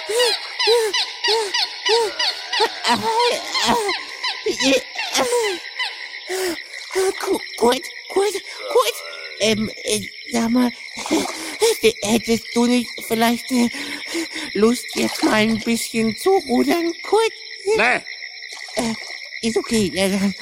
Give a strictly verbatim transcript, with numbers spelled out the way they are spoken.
Kurt, Kurt, Kurt, ähm, äh, sag mal, äh, hättest du nicht vielleicht äh, Lust, jetzt mal ein bisschen zu rudern, Kurt? Nee. Äh, ist okay, ja, dann